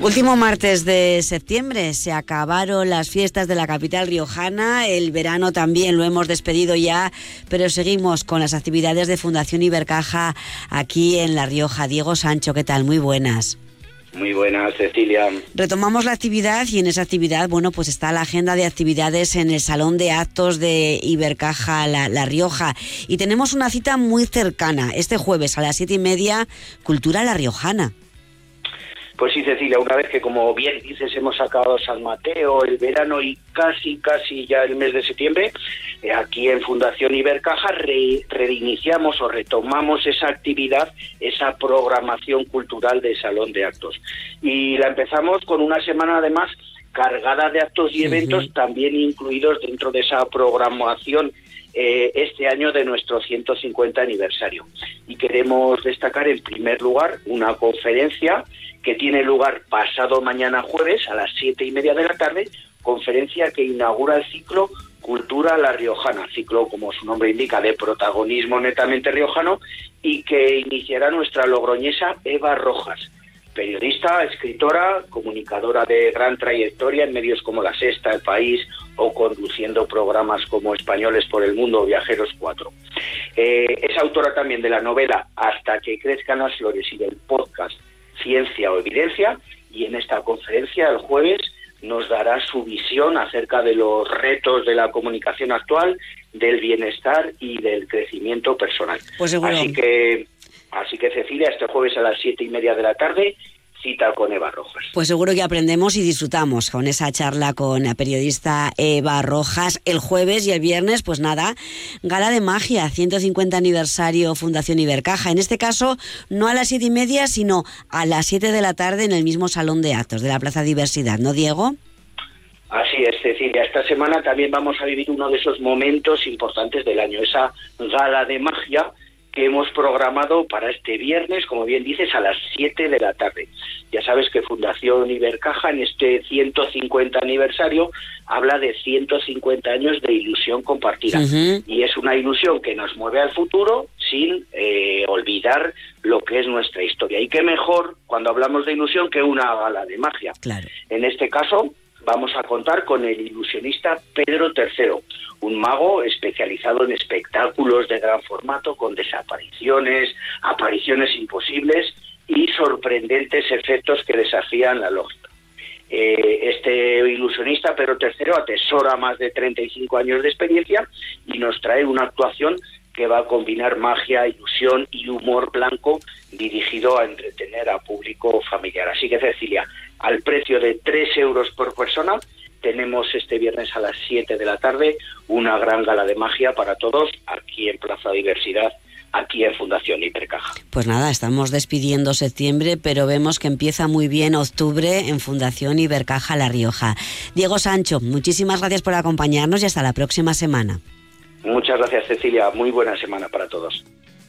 Último martes de septiembre, se acabaron las fiestas de la capital riojana, el verano también lo hemos despedido ya, pero seguimos con las actividades de Fundación Ibercaja aquí en La Rioja. Diego Sancho, ¿qué tal? Muy buenas. Muy buenas, Cecilia. Retomamos la actividad y en esa actividad, pues está la agenda de actividades en el Salón de Actos de Ibercaja La Rioja. Y tenemos una cita muy cercana, este jueves a las 7:30, Cultura La Riojana. Pues sí, Cecilia, una vez que, como bien dices, hemos acabado San Mateo, el verano y casi ya el mes de septiembre, aquí en Fundación Ibercaja reiniciamos o retomamos esa actividad, esa programación cultural de Salón de Actos. Y la empezamos con una semana, además, cargada de actos y eventos, también incluidos dentro de esa programación este año de nuestro 150 aniversario. Y queremos destacar, en primer lugar, una conferencia que tiene lugar pasado mañana jueves a las 7:30 de la tarde, conferencia que inaugura el ciclo Cultura La Riojana, ciclo, como su nombre indica, de protagonismo netamente riojano, y que iniciará nuestra logroñesa Eva Rojas, periodista, escritora, comunicadora de gran trayectoria en medios como La Sexta, El País, o conduciendo programas como Españoles por el Mundo o Viajeros 4. Es autora también de la novela Hasta que crezcan las flores y del podcast Ciencia o Evidencia, y en esta conferencia el jueves nos dará su visión acerca de los retos de la comunicación actual, del bienestar y del crecimiento personal. Pues seguro. Así que Cecilia, este jueves a las 7:30 de la tarde, cita con Eva Rojas. Pues seguro que aprendemos y disfrutamos con esa charla con la periodista Eva Rojas el jueves, y el viernes, pues nada, Gala de Magia, 150 aniversario Fundación Ibercaja. En este caso, no a las 7:30, sino a las 7 de la tarde en el mismo Salón de Actos de la Plaza Diversidad, ¿no, Diego? Así es, Cecilia. Esta semana también vamos a vivir uno de esos momentos importantes del año, esa Gala de Magia que hemos programado para este viernes, como bien dices, a las 7 de la tarde. Ya sabes que Fundación Ibercaja, en este 150 aniversario, habla de 150 años de ilusión compartida. Y es una ilusión que nos mueve al futuro sin olvidar lo que es nuestra historia. Y qué mejor, cuando hablamos de ilusión, que una gala de magia. Claro. En este caso, vamos a contar con el ilusionista Pedro III, un mago especializado en espectáculos de gran formato, con desapariciones, apariciones imposibles y sorprendentes efectos que desafían la lógica. Este ilusionista Pedro III atesora más de 35 años de experiencia y nos trae una actuación que va a combinar magia, ilusión y humor blanco, dirigido a entretener a público familiar. Así que, Cecilia, al precio de 3 euros por persona, tenemos este viernes a las 7 de la tarde una gran gala de magia para todos aquí en Plaza Diversidad, aquí en Fundación Ibercaja. Pues nada, estamos despidiendo septiembre, pero vemos que empieza muy bien octubre en Fundación Ibercaja La Rioja. Diego Sancho, muchísimas gracias por acompañarnos y hasta la próxima semana. Muchas gracias, Cecilia. Muy buena semana para todos.